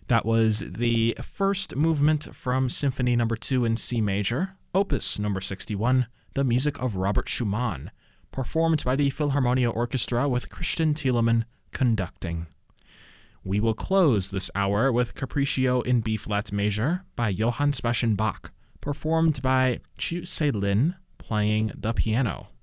That was the first movement from Symphony No. 2 in C major, Opus No. 61, the music of Robert Schumann, performed by the Philharmonia Orchestra with Christian Thielemann conducting. We will close this hour with Capriccio in B-flat major by Johann Sebastian Bach, performed by Chiu Se Lin playing the piano.